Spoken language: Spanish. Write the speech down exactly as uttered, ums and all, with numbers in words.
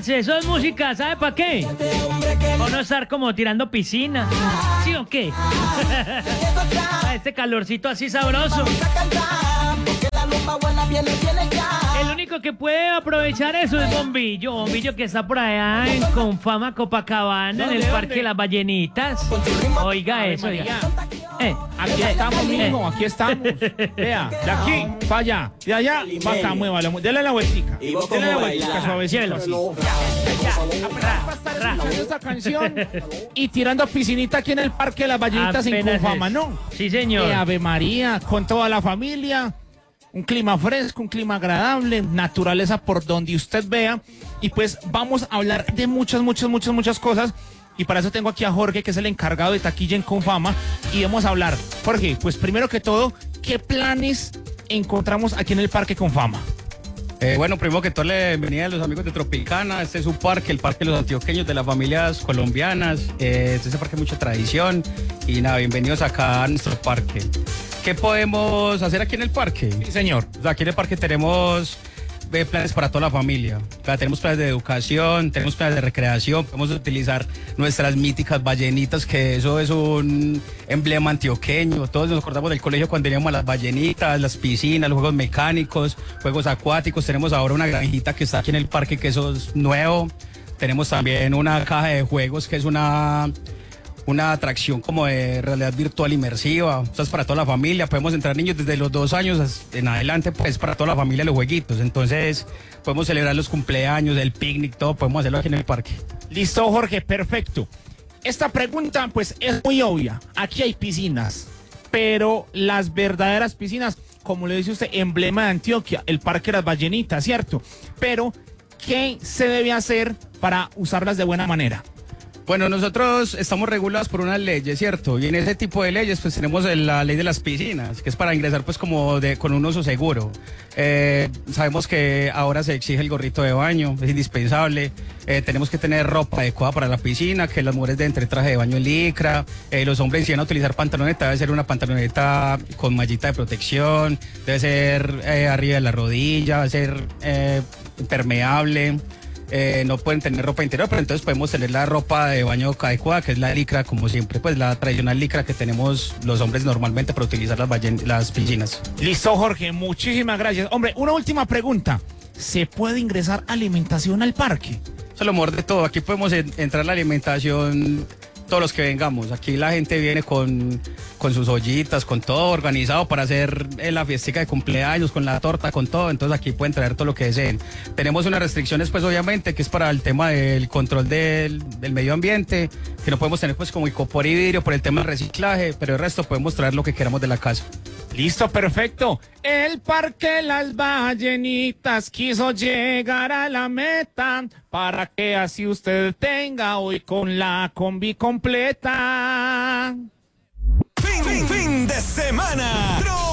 parce, eso es música, ¿sabe para qué? O no estar como tirando piscina, ¿sí o qué? A este calorcito así sabroso. El único que puede aprovechar eso es Bombillo. Bombillo que está por allá en Confama Copacabana, en el Parque de las Ballenitas. Oiga eso, oiga. Eh, aquí estamos, mismo, aquí estamos. Vea, de aquí para allá, de allá para acá, muévalo, dele la vueltica. Dele la vueltica, suavecito así. Escuchando esta canción y tirando piscinita aquí en el Parque de las Ballenitas en Confama, ¿no? Sí, señor. Eh, Ave María, con toda la familia. Un clima fresco, un clima agradable, naturaleza por donde usted vea. Y pues vamos a hablar de muchas, muchas, muchas, muchas cosas. Y para eso tengo aquí a Jorge, que es el encargado de taquilla en Confama. Y vamos a hablar, Jorge, pues primero que todo, ¿qué planes encontramos aquí en el Parque Confama? Eh, bueno, primero que todo, la bienvenida a los amigos de Tropicana. Este es un parque, el Parque de los Antioqueños, de las familias colombianas. Eh, este es un parque de mucha tradición. Y nada, bienvenidos acá a nuestro parque. ¿Qué podemos hacer aquí en el parque? Sí, señor. O sea, aquí en el parque tenemos eh, planes para toda la familia. O sea, tenemos planes de educación, tenemos planes de recreación. Podemos utilizar nuestras míticas ballenitas, que eso es un emblema antioqueño. Todos nos acordamos del colegio cuando teníamos las ballenitas, las piscinas, los juegos mecánicos, juegos acuáticos. Tenemos ahora una granjita que está aquí en el parque, que eso es nuevo. Tenemos también una caja de juegos, que es una... una atracción como de realidad virtual inmersiva. O sea, es para toda la familia. Podemos entrar niños desde los dos años en adelante, pues para toda la familia los jueguitos. Entonces podemos celebrar los cumpleaños, el picnic, todo podemos hacerlo aquí en el parque. Listo, Jorge, perfecto. Esta pregunta pues es muy obvia. Aquí hay piscinas, pero las verdaderas piscinas, como le dice usted, emblema de Antioquia, el Parque de las Ballenitas, ¿cierto? Pero ¿qué se debe hacer para usarlas de buena manera? Bueno, nosotros estamos regulados por unas leyes, ¿cierto? Y en ese tipo de leyes, pues tenemos la ley de las piscinas, que es para ingresar pues como de con un uso seguro. Eh, sabemos que ahora se exige el gorrito de baño, es indispensable. Eh, tenemos que tener ropa adecuada para la piscina, que las mujeres deben tener traje de baño en licra. Eh, los hombres, si van a utilizar pantaloneta, debe ser una pantaloneta con mallita de protección, debe ser eh, arriba de la rodilla, debe ser eh, impermeable. Eh, no pueden tener ropa interior, pero entonces podemos tener la ropa de baño adecuada, que es la licra, como siempre, pues la tradicional licra que tenemos los hombres normalmente para utilizar las, ballen las piscinas. Listo, Jorge, muchísimas gracias. Hombre, una última pregunta. ¿Se puede ingresar alimentación al parque? Eso es lo mejor de todo. Aquí podemos en entrar la alimentación todos los que vengamos. Aquí la gente viene con, con sus ollitas, con todo organizado para hacer la fiestica de cumpleaños, con la torta, con todo. Entonces aquí pueden traer todo lo que deseen. Tenemos unas restricciones, pues obviamente, que es para el tema del control del, del medio ambiente, que no podemos tener pues como icopor y vidrio por el tema del reciclaje, pero el resto podemos traer lo que queramos de la casa. Listo, perfecto. El Parque Las Ballenitas quiso llegar a la meta para que así usted tenga hoy con la combi completa. Fin, fin, fin de semana.